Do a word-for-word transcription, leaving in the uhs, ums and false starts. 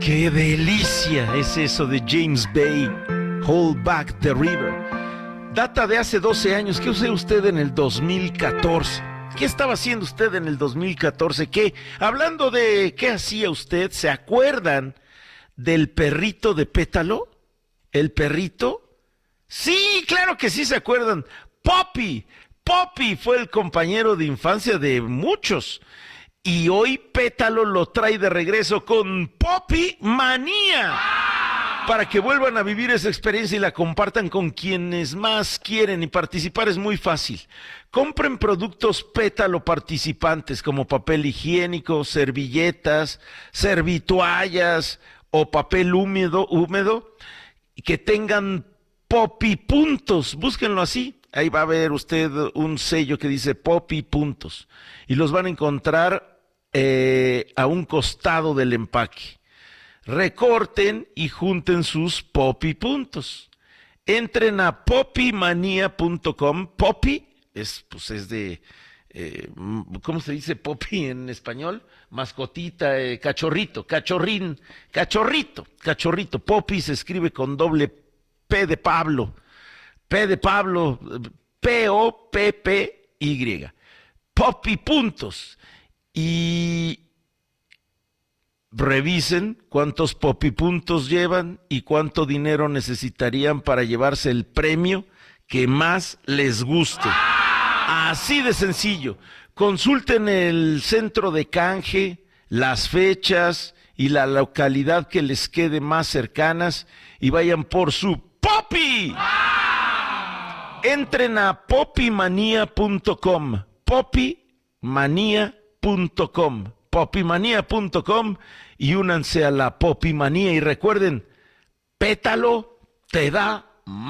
¡Qué delicia es eso de James Bay! Hold Back the River. Data de hace doce años. ¿Qué usó usted en el dos mil catorce? ¿Qué estaba haciendo usted en el dos mil catorce? ¿Qué? Hablando de qué hacía usted, ¿se acuerdan del perrito de Pétalo? ¿El perrito? Sí, claro que sí se acuerdan. Poppy. Poppy fue el compañero de infancia de muchos. Y hoy Pétalo lo trae de regreso con Poppy Manía, para que vuelvan a vivir esa experiencia y la compartan con quienes más quieren. Y participar es muy fácil. Compren productos Pétalo participantes como papel higiénico, servilletas, servitoallas o papel húmedo, húmedo que tengan Poppy puntos. Búsquenlo así. Ahí va a ver usted un sello que dice Poppy puntos. Y los van a encontrar eh, a un costado del empaque. Recorten y junten sus Poppy puntos. Entren a poppy manía punto com. Poppy es, pues es de, eh, ¿cómo se dice Poppy en español? Mascotita, eh, cachorrito, cachorrín, cachorrito, cachorrito. Poppy se escribe con doble P de Pablo. P de Pablo, P O P P Y. Poppy puntos. Y revisen cuántos Poppy puntos llevan y cuánto dinero necesitarían para llevarse el premio que más les guste. Así de sencillo. Consulten el centro de canje, las fechas y la localidad que les quede más cercanas y vayan por su Poppy. Entren a poppy manía punto com. poppy manía punto com. poppy manía punto com y únanse a la Poppy Manía. Y recuerden, Pétalo te da